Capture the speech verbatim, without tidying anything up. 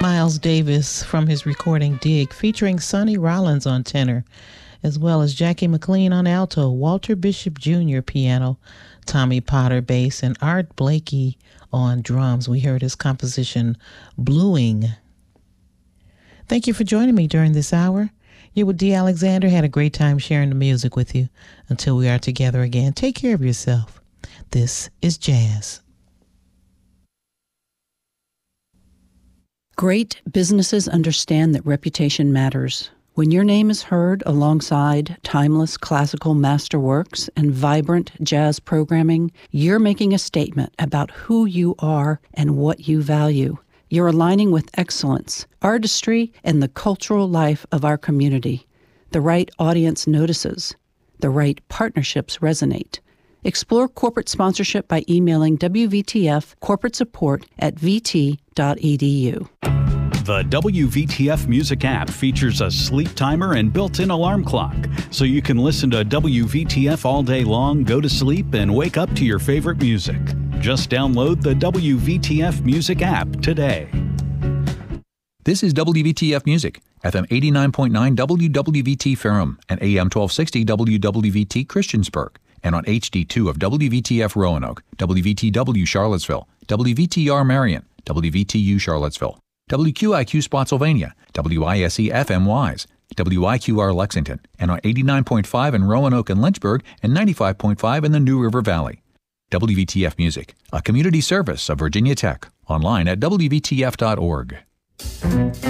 Miles Davis from his recording Dig, featuring Sonny Rollins on tenor, as well as Jackie McLean on alto, Walter Bishop Junior piano, Tommy Potter bass, and Art Blakey on drums. We heard his composition Bluing. Thank you for joining me during this hour. You with Dee Alexander. Had a great time sharing the music with you. Until we are together again, take care of yourself. This is Jazz. Great businesses understand that reputation matters. When your name is heard alongside timeless classical masterworks and vibrant jazz programming, you're making a statement about who you are and what you value. You're aligning with excellence, artistry, and the cultural life of our community. The right audience notices. The right partnerships resonate. Explore corporate sponsorship by emailing W V T F corporate support at v t dot e d u. The W V T F Music app features a sleep timer and built-in alarm clock, so you can listen to W V T F all day long, go to sleep, and wake up to your favorite music. Just download the W V T F Music app today. This is W V T F Music, F M eighty-nine point nine W W V T Ferrum and A M twelve sixty W W V T Christiansburg, and on H D two of W V T F Roanoke, W V T W Charlottesville, W V T R Marion, W V T U Charlottesville, W Q I Q Spotsylvania, W I S E F M Wise, W I Q R Lexington, and on eighty-nine point five in Roanoke and Lynchburg, and ninety-five point five in the New River Valley. W V T F Music, a community service of Virginia Tech, online at W V T F dot org.